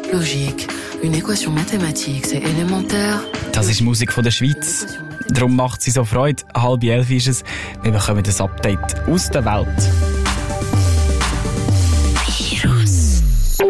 Logique. Une équation mathématique, c'est élémentaire. Das ist Musik von der Schweiz. Darum macht sie so Freude. 10:30 ist es. Wir bekommen das Update aus der Welt. Virus.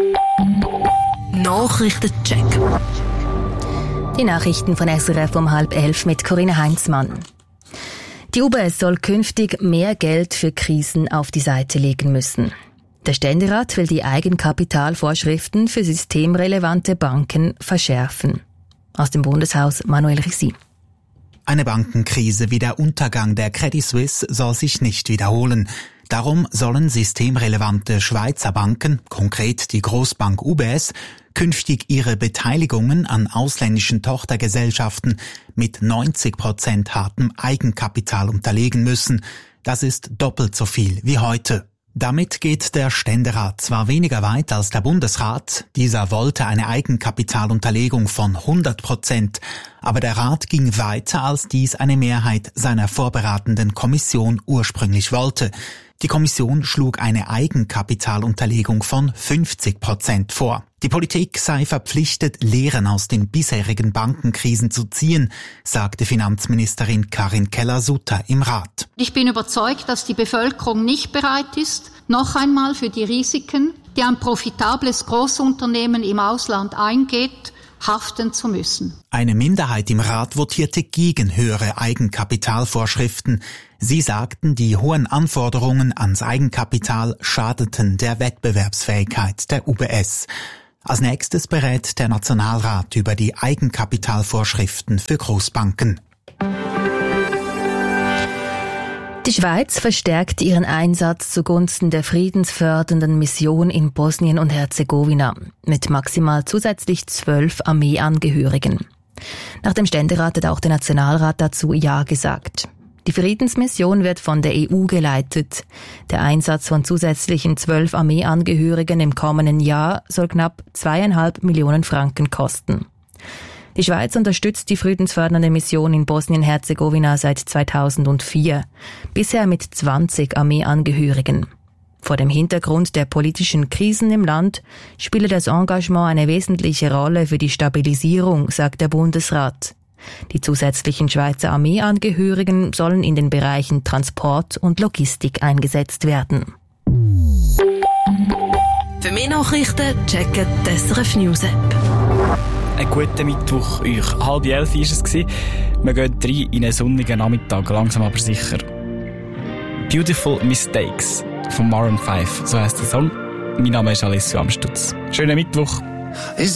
Nachrichtencheck. Die Nachrichten von SRF um 10:30 mit Corinna Heinzmann. Die UBS soll künftig mehr Geld für Krisen auf die Seite legen müssen. Der Ständerat will die Eigenkapitalvorschriften für systemrelevante Banken verschärfen. Aus dem Bundeshaus Manuel Risi. Eine Bankenkrise wie der Untergang der Credit Suisse soll sich nicht wiederholen. Darum sollen systemrelevante Schweizer Banken, konkret die Grossbank UBS, künftig ihre Beteiligungen an ausländischen Tochtergesellschaften mit 90% hartem Eigenkapital unterlegen müssen. Das ist doppelt so viel wie heute. Damit geht der Ständerat zwar weniger weit als der Bundesrat, dieser wollte eine Eigenkapitalunterlegung von 100%, aber der Rat ging weiter, als dies eine Mehrheit seiner vorberatenden Kommission ursprünglich wollte. Die Kommission schlug eine Eigenkapitalunterlegung von 50% vor. Die Politik sei verpflichtet, Lehren aus den bisherigen Bankenkrisen zu ziehen, sagte Finanzministerin Karin Keller-Sutter im Rat. Ich bin überzeugt, dass die Bevölkerung nicht bereit ist, noch einmal für die Risiken, die ein profitables Großunternehmen im Ausland eingeht, haften zu müssen. Eine Minderheit im Rat votierte gegen höhere Eigenkapitalvorschriften. Sie sagten, die hohen Anforderungen ans Eigenkapital schadeten der Wettbewerbsfähigkeit der UBS. Als nächstes berät der Nationalrat über die Eigenkapitalvorschriften für Großbanken. Die Schweiz verstärkt ihren Einsatz zugunsten der friedensfördernden Mission in Bosnien und Herzegowina mit maximal zusätzlich 12 Armeeangehörigen. Nach dem Ständerat hat auch der Nationalrat dazu Ja gesagt. Die Friedensmission wird von der EU geleitet. Der Einsatz von zusätzlichen 12 Armeeangehörigen im kommenden Jahr soll knapp 2,5 Millionen Franken kosten. Die Schweiz unterstützt die friedensfördernde Mission in Bosnien-Herzegowina seit 2004, bisher mit 20 Armeeangehörigen. Vor dem Hintergrund der politischen Krisen im Land spiele das Engagement eine wesentliche Rolle für die Stabilisierung, sagt der Bundesrat. Die zusätzlichen Schweizer Armeeangehörigen sollen in den Bereichen Transport und Logistik eingesetzt werden. Für mehr Nachrichten checken die SRF News App. Einen guten Mittwoch euch. 10:30 war es. Wir gehen rein in einen sonnigen Nachmittag, langsam aber sicher. Beautiful Mistakes von Maroon 5, so heisst der Song. Mein Name ist Alessio Amstutz. Schönen Mittwoch.